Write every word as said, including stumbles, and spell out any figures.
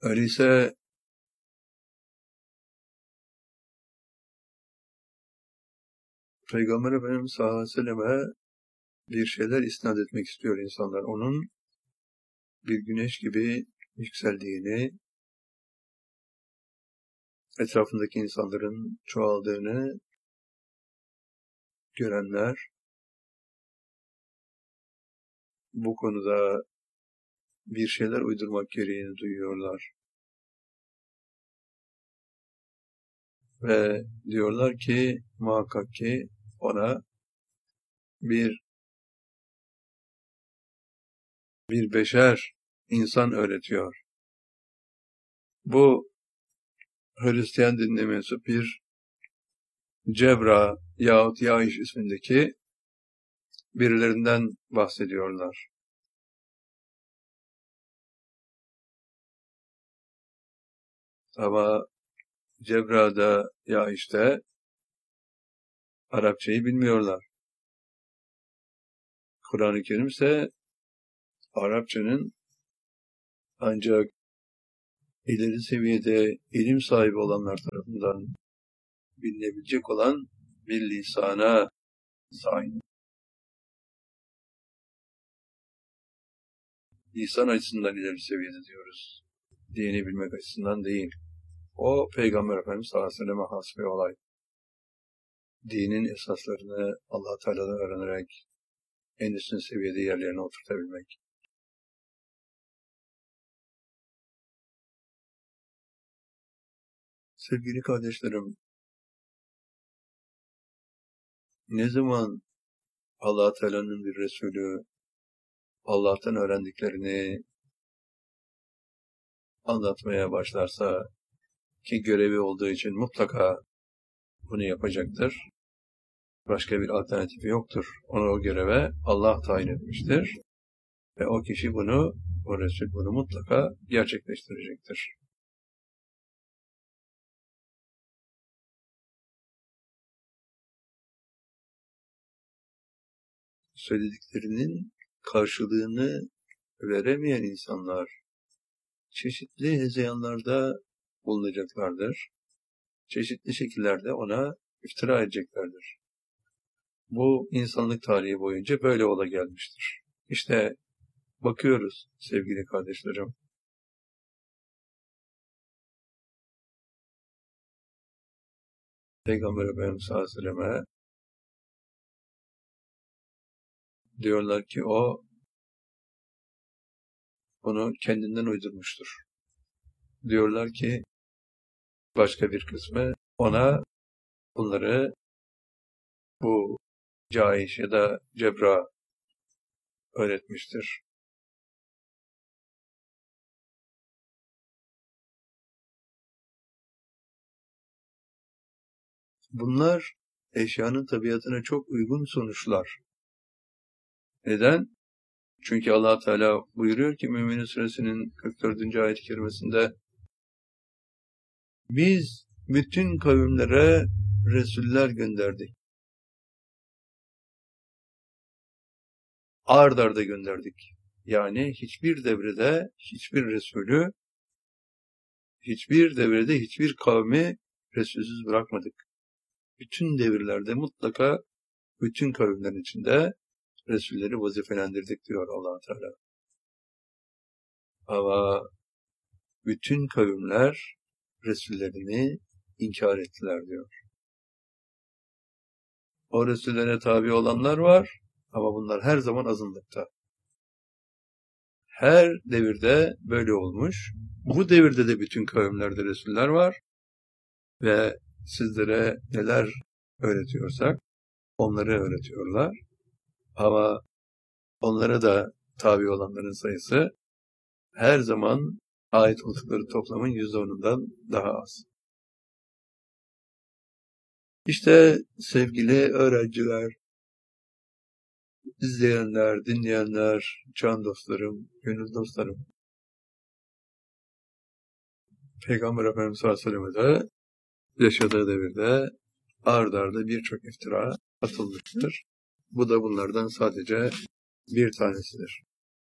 Öyleyse Peygamber Efendimiz sallallahu aleyhi ve selleme bir şeyler isnat etmek istiyor insanlar. Onun bir güneş gibi yükseldiğini, etrafındaki insanların çoğaldığını görenler bu konuda bir şeyler uydurmak gereğini duyuyorlar. Ve diyorlar ki muhakkak ki ona bir bir beşer insan öğretiyor. Bu Hristiyan dinine mensup bir Cebra yahut Yaiş ismindeki birilerinden bahsediyorlar. Ama Cebra'da Yaiş'te Arapçayı bilmiyorlar. Kur'an-ı Kerim ise Arapçanın ancak ileri seviyede ilim sahibi olanlar tarafından bilinebilecek olan bir lisana sahip. Lisan açısından ileri seviyede diyoruz. Dini bilmek açısından değil. O Peygamber Efendimiz sallallahu aleyhi ve sellem'e has bir olay. Dinin esaslarını Allah Teala'dan öğrenerek en üstün seviyede yerlerine oturtabilmek. Sevgili kardeşlerim, ne zaman Allah Teala'nın bir Resulü Allah'tan öğrendiklerini anlatmaya başlarsa, ki görevi olduğu için mutlaka bunu yapacaktır. Başka bir alternatifi yoktur. Onu o göreve Allah tayin etmiştir. Ve o kişi bunu, o Resul bunu mutlaka gerçekleştirecektir. Söylediklerinin karşılığını veremeyen insanlar çeşitli hezeyanlarda bulunacaklardır. Çeşitli şekillerde ona iftira edeceklerdir. Bu insanlık tarihi boyunca böyle ola gelmiştir. İşte bakıyoruz sevgili kardeşlerim. Peygamber Efendimiz sallallahu aleyhi ve sellem'e diyorlar ki o onu kendinden uydurmuştur. Diyorlar ki başka bir kısmı ona bunları bu Caiş ya da Cebra öğretmiştir. Bunlar eşyanın tabiatına çok uygun sonuçlar. Neden? Çünkü Allah Teala buyuruyor ki Mü'minin Suresinin kırk dördüncü ayet-i kerimesinde biz bütün kavimlere Resuller gönderdik. Ard arda gönderdik. Yani hiçbir devrede hiçbir Resulü, hiçbir devrede hiçbir kavmi Resulsüz bırakmadık. Bütün devirlerde mutlaka bütün kavimlerin içinde Resulleri vazifelendirdik diyor Allah Teala. Ama bütün kavimler Resullerini inkar ettiler diyor. O Resullere tabi olanlar var ama bunlar her zaman azınlıkta. Her devirde böyle olmuş. Bu devirde de bütün kavimlerde Resuller var ve sizlere neler öğretiyorsak onları öğretiyorlar. Ama onlara da tabi olanların sayısı her zaman ait oldukları toplamın yüzde onundan daha az. İşte sevgili öğrenciler, izleyenler, dinleyenler, can dostlarım, gönül dostlarım, Peygamber Efendimiz sallallahu aleyhi ve sellem'e de yaşadığı devirde ard arda birçok iftira atılmıştır. Bu da bunlardan sadece bir tanesidir.